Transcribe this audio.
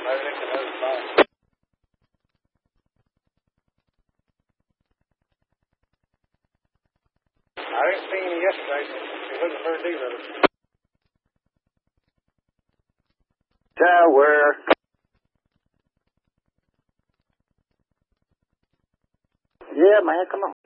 maybe they can let us know. I didn't see any yesterday. She's looking for a dealer. Tower. Yeah, man, come on.